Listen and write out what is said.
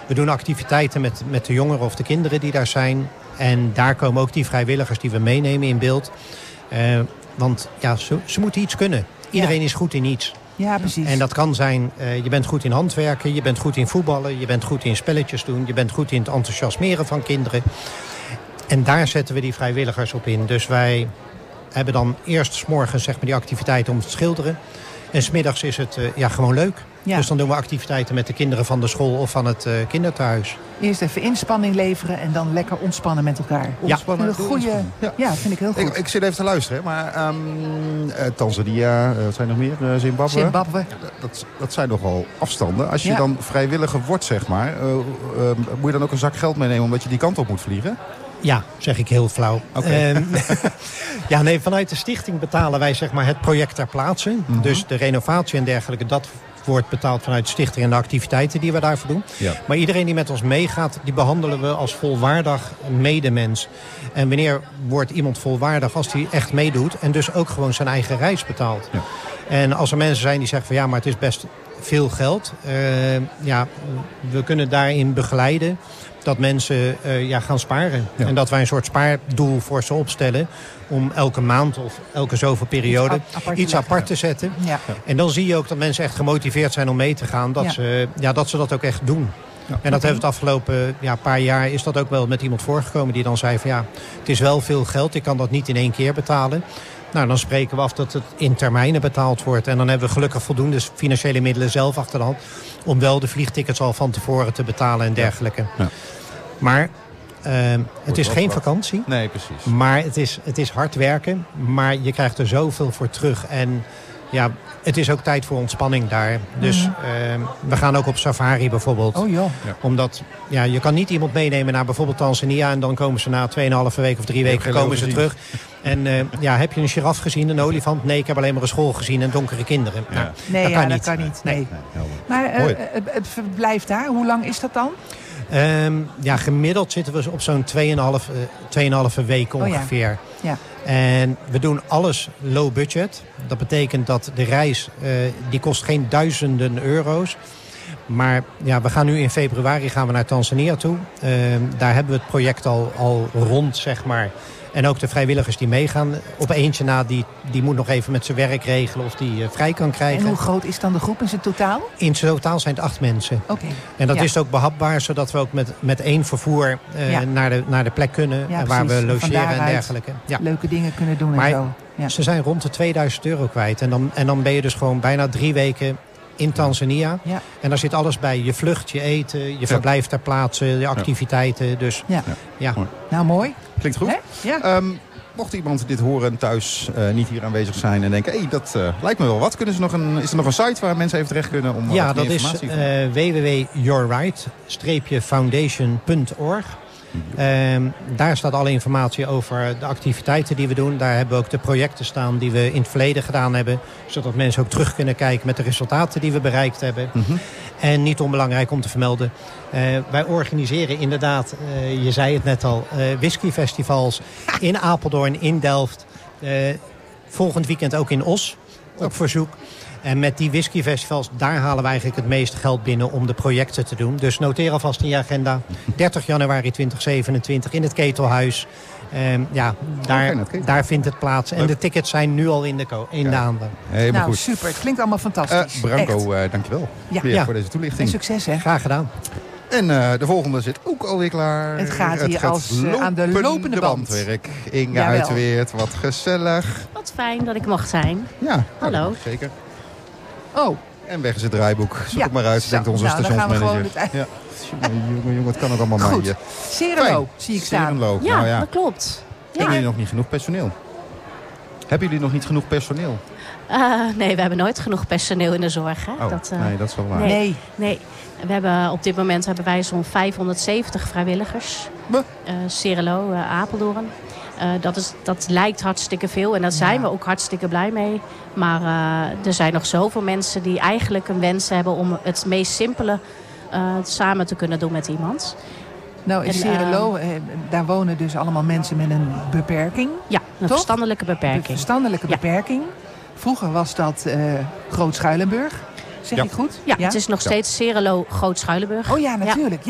We doen activiteiten met de jongeren of de kinderen die daar zijn. En daar komen ook die vrijwilligers die we meenemen in beeld. Want ja, ze moeten iets kunnen. Iedereen is goed in iets. Ja, precies. En dat kan zijn, je bent goed in handwerken, je bent goed in voetballen, je bent goed in spelletjes doen, je bent goed in het enthousiasmeren van kinderen. En daar zetten we die vrijwilligers op in. Dus wij hebben dan eerst 's morgens zeg maar die activiteiten om te schilderen. En 's middags is het gewoon leuk. Ja. Dus dan doen we activiteiten met de kinderen van de school of van het kinderthuis. Eerst even inspanning leveren en dan lekker ontspannen met elkaar. Ontspannen. Een goede, vind ik heel goed. Ik zit even te luisteren, maar Tanzania, wat zijn er nog meer? Zimbabwe. Dat zijn nogal afstanden. Als je dan vrijwilliger wordt, zeg maar, moet je dan ook een zak geld meenemen omdat je die kant op moet vliegen? Ja, zeg ik heel flauw. Okay. Vanuit de stichting betalen wij zeg maar het project ter plaatse. Mm-hmm. Dus de renovatie en dergelijke, dat wordt betaald vanuit de stichting en de activiteiten die we daarvoor doen. Ja. Maar iedereen die met ons meegaat, die behandelen we als volwaardig medemens. En wanneer wordt iemand volwaardig als hij echt meedoet en dus ook gewoon zijn eigen reis betaalt. Ja. En als er mensen zijn die zeggen van ja, maar het is best veel geld. We kunnen daarin begeleiden dat mensen gaan sparen. Ja. En dat wij een soort spaardoel voor ze opstellen om elke maand of elke zoveel periode iets apart te zetten. Ja. En dan zie je ook dat mensen echt gemotiveerd zijn om mee te gaan. Dat ze dat ook echt doen. Ja. En dat heeft het afgelopen paar jaar is dat ook wel met iemand voorgekomen die dan zei van het is wel veel geld, ik kan dat niet in één keer betalen. Nou, dan spreken we af dat het in termijnen betaald wordt. En dan hebben we gelukkig voldoende financiële middelen zelf achter de hand om wel de vliegtickets al van tevoren te betalen en dergelijke. Ja. Maar het is geen vakantie. Nee, precies. Maar het is hard werken. Maar je krijgt er zoveel voor terug. En het is ook tijd voor ontspanning daar. Dus we gaan ook op safari bijvoorbeeld. Oh joh. Ja. Omdat je kan niet iemand meenemen naar bijvoorbeeld Tanzania en dan komen ze na 2,5 week of 3 weken komen ze terug. En heb je een giraf gezien, een olifant? Nee, ik heb alleen maar een school gezien en donkere kinderen. Ja. Nou, dat kan niet. Nee. Maar het verblijf daar, hoe lang is dat dan? Gemiddeld zitten we op zo'n 2,5 weken ongeveer. Ja. En we doen alles low budget. Dat betekent dat de reis, die kost geen duizenden euro's. Maar we gaan nu in februari naar Tanzania toe. Daar hebben we het project al rond, zeg maar. En ook de vrijwilligers die meegaan. Op eentje na, die moet nog even met zijn werk regelen of die vrij kan krijgen. En hoe groot is dan de groep in zijn totaal? In totaal zijn het 8 mensen. Okay. En dat is ook behapbaar, zodat we ook met 1 vervoer naar de plek kunnen. Waar we logeren en dergelijke. Ja. Leuke dingen kunnen doen maar en zo. Ja. Ze zijn rond de 2000 euro kwijt. En dan ben je dus gewoon bijna 3 weken in Tanzania. Ja. En daar zit alles bij. Je vlucht, je eten, je verblijf ter plaatse, je activiteiten. Dus, Nou, mooi. Klinkt goed. Ja. Mocht iemand dit horen thuis niet hier aanwezig zijn en denken, dat lijkt me wel wat. Is er nog een site waar mensen even terecht kunnen om wat meer informatie te vinden? www.yourright-foundation.org. Daar staat alle informatie over de activiteiten die we doen. Daar hebben we ook de projecten staan die we in het verleden gedaan hebben. Zodat mensen ook terug kunnen kijken met de resultaten die we bereikt hebben. Mm-hmm. En niet onbelangrijk om te vermelden. Wij organiseren inderdaad, je zei het net al, whiskyfestivals in Apeldoorn, in Delft. Volgend weekend ook in Os, op verzoek. En met die whiskyfestivals, daar halen we eigenlijk het meeste geld binnen om de projecten te doen. Dus noteer alvast in je agenda. 30 januari 2027 in het Ketelhuis. Daar vindt het plaats. En de tickets zijn nu al in de aanbod. Helemaal goed. Super. Het klinkt allemaal fantastisch. Branko, dankjewel voor deze toelichting. En succes, hè? Graag gedaan. En de volgende zit ook alweer klaar. Het gaat hier aan de lopende band. Werk. Inge Uitweert, wat gezellig. Wat fijn dat ik mocht zijn. Ja, hallo. Zeker. Oh. En weg is het draaiboek. Zoek het maar uit, denkt onze stationsmanager. Jongen, het kan het allemaal goed. maar. Serelo, zie ik staan. Serelo. Ja, dat klopt. Hebben jullie nog niet genoeg personeel? Hebben jullie nog niet genoeg personeel? Nee, we hebben nooit genoeg personeel in de zorg. Hè? Oh, nee, dat is wel waar. Nee. We hebben, op dit moment hebben wij zo'n 570 vrijwilligers. Serelo, Apeldoorn. Dat lijkt hartstikke veel en daar zijn we ook hartstikke blij mee. Maar er zijn nog zoveel mensen die eigenlijk een wens hebben om het meest simpele samen te kunnen doen met iemand. Nou, in Serelo, daar wonen dus allemaal mensen met een beperking. Ja, een verstandelijke beperking. Een verstandelijke beperking. Vroeger was dat Groot Schuilenburg. Zeg ik goed? Ja, het is nog steeds Serelo Groot Schuilenburg. Oh ja, natuurlijk.